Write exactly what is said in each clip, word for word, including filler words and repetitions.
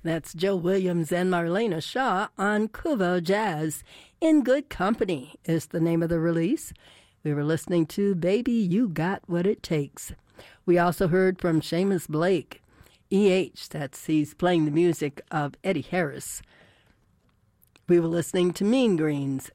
That's Joe Williams and Marlena Shaw on Kuvo Jazz. In Good Company is the name of the release. We were listening to Baby You Got What It Takes. We also heard from Seamus Blake. E H, that's he's playing the music of Eddie Harris. We were listening to Mean Greens.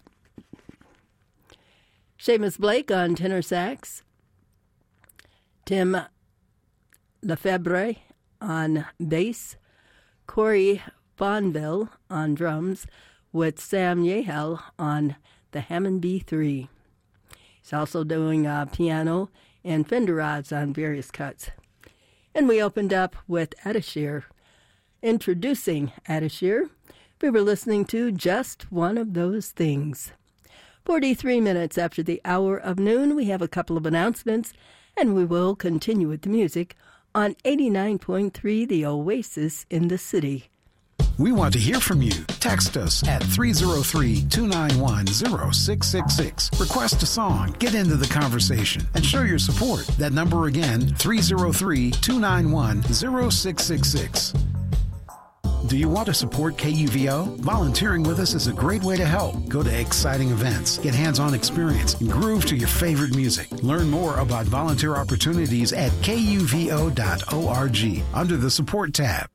Seamus Blake on tenor sax. Tim Lefebvre on bass. Corey Bonville on drums with Sam Yehel on the Hammond B three. He's also doing uh, piano and Fender rods on various cuts. And we opened up with Adashir. Introducing Adashir, we were listening to Just One of Those Things. forty-three minutes after the hour of noon, we have a couple of announcements, and we will continue with the music on eighty-nine point three The Oasis in the City. We want to hear from you. Text us at three oh three, two nine one, oh six six six. Request a song, get into the conversation, and show your support. That number again, three oh three, two nine one, oh six six six. Do you want to support K U V O? Volunteering with us is a great way to help. Go to exciting events, get hands-on experience, and groove to your favorite music. Learn more about volunteer opportunities at K U V O dot org under the Support tab.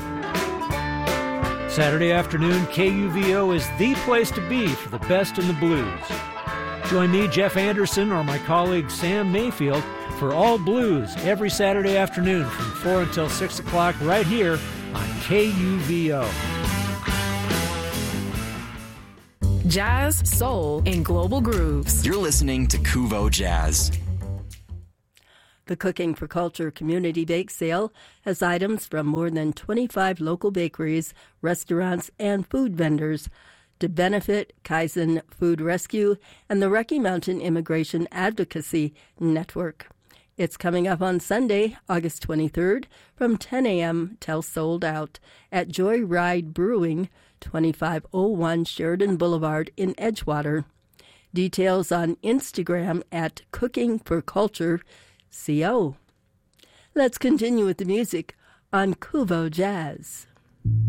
Saturday afternoon, K U V O is the place to be for the best in the blues. Join me, Jeff Anderson, or my colleague Sam Mayfield for All Blues every Saturday afternoon from four until six o'clock right here on K U V O. Jazz, soul, and global grooves. You're listening to Kuvo Jazz. The Cooking for Culture Community Bake Sale has items from more than twenty-five local bakeries, restaurants, and food vendors to benefit Kaizen Food Rescue and the Rocky Mountain Immigration Advocacy Network. It's coming up on Sunday, August twenty-third, from ten a.m. till sold out at Joyride Brewing, twenty-five oh one Sheridan Boulevard in Edgewater. Details on Instagram at Cooking for Culture C O. Let's continue with the music on Kuvo Jazz.